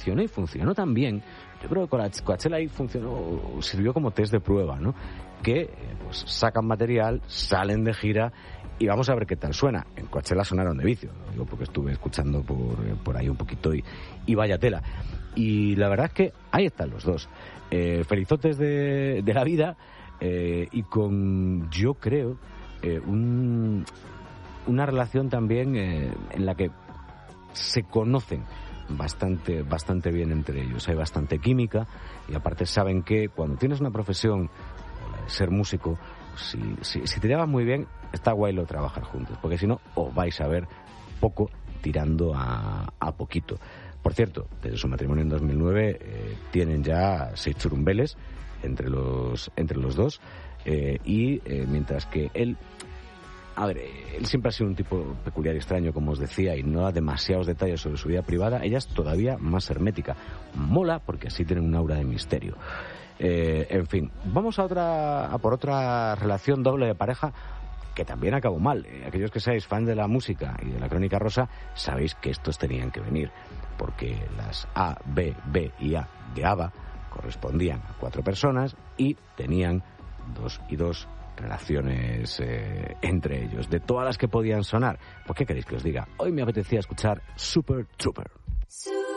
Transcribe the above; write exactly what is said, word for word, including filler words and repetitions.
funcionó y funcionó tan bien. Yo creo que Coachella ahí funcionó, sirvió como test de prueba, ¿no? Que pues sacan material, salen de gira y vamos a ver qué tal suena. En Coachella sonaron de vicio, lo digo porque estuve escuchando por, por ahí un poquito y, y vaya tela. Y la verdad es que ahí están los dos. Eh, felizotes de, de la vida eh, y con, yo creo, eh, un, una relación también eh, en la que se conocen bastante bastante bien entre ellos. Hay bastante química y aparte saben que cuando tienes una profesión, ser músico, si, si, si te llevas muy bien, está guay lo trabajar juntos, porque si no, os vais a ver poco tirando a, a poquito. Por cierto, desde su matrimonio en dos mil nueve eh, tienen ya seis churumbeles entre los, entre los dos eh, y eh, mientras que él A ver, él siempre ha sido un tipo peculiar y extraño, como os decía, y no da demasiados detalles sobre su vida privada. Ella es todavía más hermética. Mola porque así tiene un aura de misterio. Eh, en fin, vamos a otra a por otra relación doble de pareja que también acabó mal. Eh, aquellos que seáis fan de la música y de la Crónica Rosa, sabéis que estos tenían que venir, porque las A, B, B y A de ABBA correspondían a cuatro personas y tenían dos y dos relaciones eh, entre ellos, de todas las que podían sonar. ¿Por qué queréis que os diga? Hoy me apetecía escuchar Super Trooper. Super